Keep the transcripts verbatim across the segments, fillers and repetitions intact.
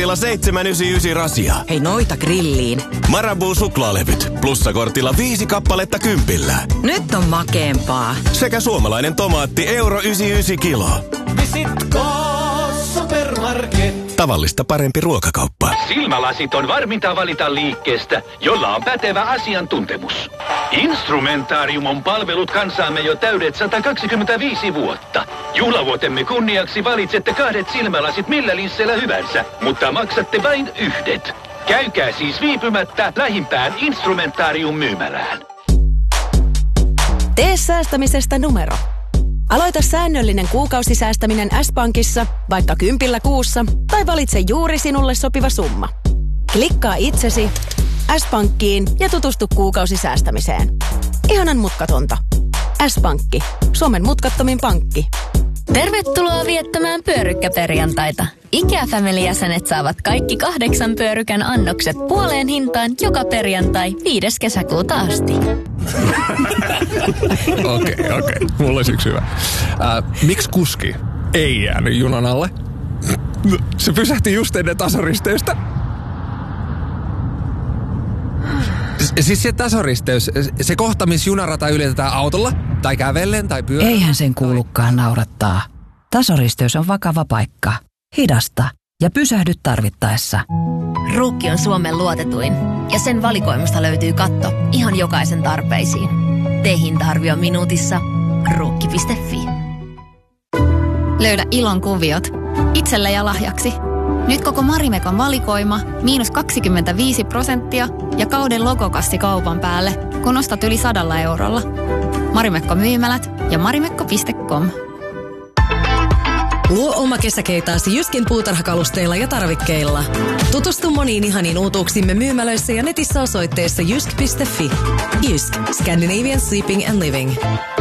plussakortilla seitsemän yhdeksänkymmentäyhdeksän rasia. Hei, noita grilliin. Marabou suklaalevyt, plussakortilla viisi kappaletta kympillä. Nyt on makeempaa. Sekä suomalainen tomaatti euro yhdeksänkymmentäyhdeksän kilo. Visitko Supermarket? Tavallista parempi ruokakauppa. Silmälasit on varminta valita liikkeestä, jolla on pätevä asiantuntemus. Instrumentarium on palvellut kansaamme jo täydet sata kaksikymmentäviisi vuotta. Juhlavuotemme kunniaksi valitsette kahdet silmälasit millä linssellä hyvänsä, mutta maksatte vain yhdet. Käykää siis viipymättä lähimpään Instrumentarium myymälään. Tee säästämisestä numero. Aloita säännöllinen kuukausisäästäminen S-Pankissa, vaikka kympillä kuussa, tai valitse juuri sinulle sopiva summa. Klikkaa itsesi S-Pankkiin ja tutustu kuukausisäästämiseen. Ihanan mutkatonta. S-Pankki. Suomen mutkattomin pankki. Tervetuloa viettämään pyörykkäperjantaita. IKEA-family-jäsenet saavat kaikki kahdeksan pyörykän annokset puoleen hintaan joka perjantai viides kesäkuuta asti. Okei, okei. Okay, okay. Mulla olisi yksi hyvä. Äh, miksi kuski ei jäänyt junan alle? Se pysähti just ennen tasoristeystä. Siis se tasoristeys, se kohta, missä junarata ylitetään autolla, tai kävellen, tai pyörällä. Eihän sen kuulukaan naurattaa. Tasoristeys on vakava paikka. Hidasta ja pysähdy tarvittaessa. Ruukki on Suomen luotetuin, ja sen valikoimasta löytyy katto ihan jokaisen tarpeisiin. Tee hinta-arvio minuutissa. Ruukki piste fi. Löydä ilon kuviot itselle ja lahjaksi. Nyt koko Marimekon valikoima miinus kaksikymmentäviisi prosenttia ja kauden logokassi kaupan päälle, kun ostat yli sadalla eurolla. Marimekko myymälät ja marimekko piste com. Luo oma kesäkeitaasi Jyskin puutarhakalusteilla ja tarvikkeilla. Tutustu moniin ihaniin uutuuksimme myymälöissä ja netissä osoitteessa jysk piste fi. Jysk. Scandinavian Sleeping and Living.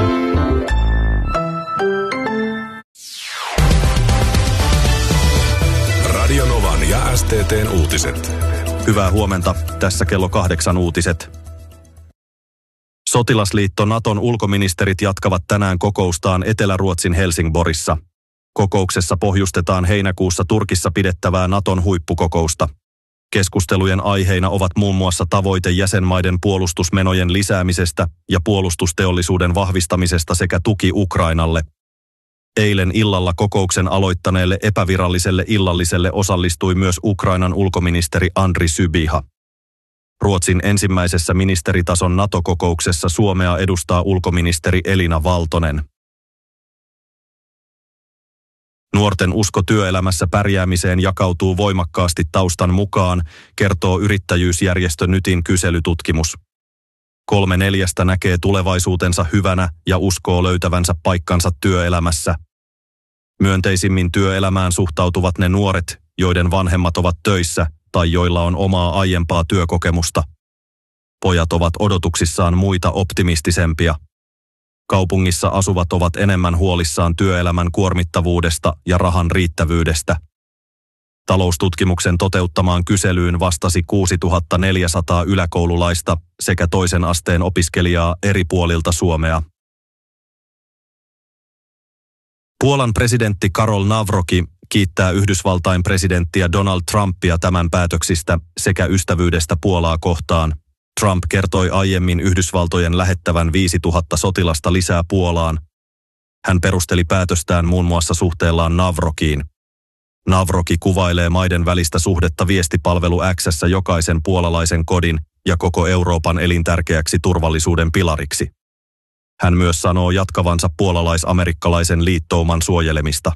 Radio Novan ja S T T:n uutiset. Hyvää huomenta. Tässä kello kahdeksan uutiset. Sotilasliitto Naton ulkoministerit jatkavat tänään kokoustaan Etelä-Ruotsin Helsingborissa. Kokouksessa pohjustetaan heinäkuussa Turkissa pidettävää Naton huippukokousta. Keskustelujen aiheina ovat muun muassa tavoite jäsenmaiden puolustusmenojen lisäämisestä ja puolustusteollisuuden vahvistamisesta sekä tuki Ukrainalle. Eilen illalla kokouksen aloittaneelle epäviralliselle illalliselle osallistui myös Ukrainan ulkoministeri Andri Sybiha. Ruotsin ensimmäisessä ministeritason NATO-kokouksessa Suomea edustaa ulkoministeri Elina Valtonen. Nuorten usko työelämässä pärjäämiseen jakautuu voimakkaasti taustan mukaan, kertoo yrittäjyysjärjestö Nytin kyselytutkimus. Kolme neljästä näkee tulevaisuutensa hyvänä ja uskoo löytävänsä paikkansa työelämässä. Myönteisimmin työelämään suhtautuvat ne nuoret, joiden vanhemmat ovat töissä tai joilla on omaa aiempaa työkokemusta. Pojat ovat odotuksissaan muita optimistisempia. Kaupungissa asuvat ovat enemmän huolissaan työelämän kuormittavuudesta ja rahan riittävyydestä. Taloustutkimuksen toteuttamaan kyselyyn vastasi kuusituhatta neljäsataa yläkoululaista sekä toisen asteen opiskelijaa eri puolilta Suomea. Puolan presidentti Karol Nawrocki kiittää Yhdysvaltain presidenttiä Donald Trumpia tämän päätöksistä sekä ystävyydestä Puolaa kohtaan. Trump kertoi aiemmin Yhdysvaltojen lähettävän viisituhatta sotilasta lisää Puolaan. Hän perusteli päätöstään muun muassa suhteellaan Nawrockiin. Nawrocki kuvailee maiden välistä suhdetta viestipalvelu X:ssä jokaisen puolalaisen kodin ja koko Euroopan elintärkeäksi turvallisuuden pilariksi. Hän myös sanoo jatkavansa puolalais-amerikkalaisen liittouman suojelemista.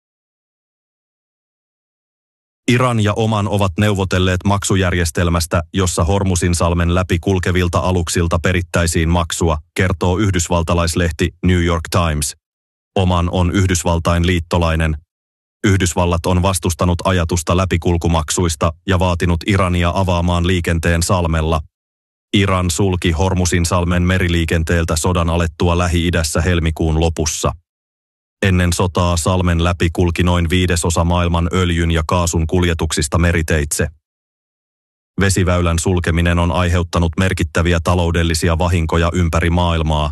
Iran ja Oman ovat neuvotelleet maksujärjestelmästä, jossa Hormuzinsalmen läpi kulkevilta aluksilta perittäisiin maksua, kertoo yhdysvaltalaislehti New York Times. Oman on Yhdysvaltain liittolainen. Yhdysvallat on vastustanut ajatusta läpikulkumaksuista ja vaatinut Irania avaamaan liikenteen salmella. Iran sulki Hormuzinsalmen meriliikenteeltä sodan alettua Lähi-idässä helmikuun lopussa. Ennen sotaa salmen läpi kulki noin viidesosa maailman öljyn ja kaasun kuljetuksista meriteitse. Vesiväylän sulkeminen on aiheuttanut merkittäviä taloudellisia vahinkoja ympäri maailmaa.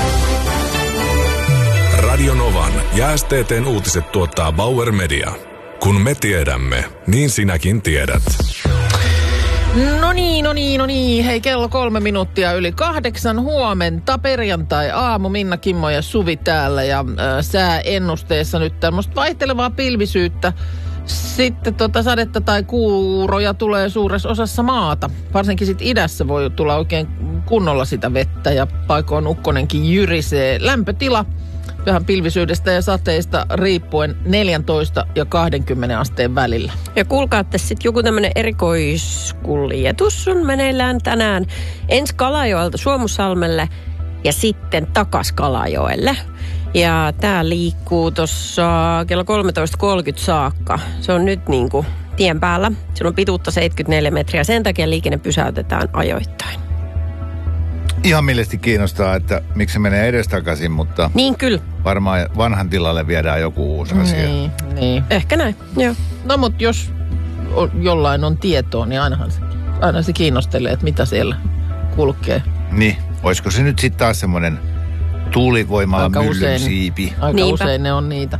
Radio Novan ja S T T:n uutiset tuottaa Bauer Media. Kun me tiedämme, niin sinäkin tiedät. No niin, no niin, no niin. Hei, kello kolme minuuttia yli kahdeksan huomenta. Perjantai-aamu. Minna, Kimmo ja Suvi täällä. Ja äh, sääennusteessa nyt tämmöistä vaihtelevaa pilvisyyttä. Sitten tota sadetta tai kuuroja tulee suuressa osassa maata. Varsinkin sit idässä voi tulla oikein kunnolla sitä vettä ja paikoin ukkonenkin jyrisee. Lämpötila vähän pilvisyydestä ja sateista riippuen neljätoista ja kaksikymmentä asteen välillä. Ja kuulkaa, että sitten joku tämmöinen erikoiskuljetus on meneillään tänään ensi Kalajoelta Suomussalmelle ja sitten takas Kalajoelle. Ja tää liikkuu tuossa kello kolmetoista kolmekymmentä saakka. Se on nyt niinku tien päällä. Siellä on pituutta seitsemänkymmentäneljä metriä. Sen takia liikenne pysäytetään ajoittain. Ihan mielestäni kiinnostaa, että miksi se menee edestakaisin, mutta niin kyllä. Varmaan vanhan tilalle viedään joku uusi asia. Niin, niin. Ehkä näin, joo. No mutta jos jollain on tietoa, niin ainahan se, aina se kiinnostelee, että mitä siellä kulkee. Niin, olisiko se nyt sitten taas semmoinen tuulivoimalla myllyn siipi? Aika Niinpä. Usein ne on niitä.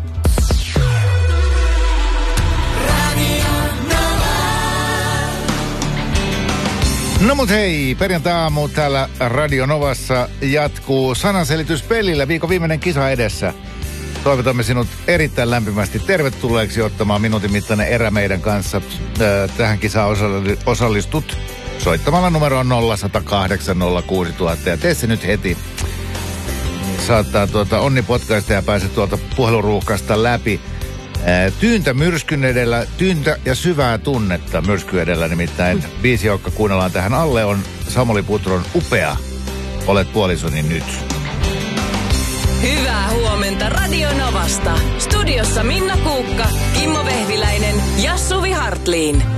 No mut hei, perjantai-aamu täällä Radio Novassa jatkuu sananselityspelillä. Viikon viimeinen kisa edessä. Toivotamme sinut erittäin lämpimästi tervetulleeksi ottamaan minuutin mittainen erä meidän kanssa. Tähän kisaan osallistut soittamalla numeroon nolla yksi nolla kahdeksan nolla kuusi nolla nolla nolla ja tee se nyt heti. Saattaa tuota onni potkaista ja pääse tuolta puheluruuhkasta läpi. Tyyntä myrskyn edellä, tyyntä ja syvää tunnetta myrsky edellä, nimittäin mm. biisi, joka kuunnellaan tähän alle, on Samuli Putron Upea. Olet puolisoni nyt. Hyvää huomenta Radio Novasta. Studiossa Minna Kuukka, Kimmo Vehviläinen ja Suvi Hartliin.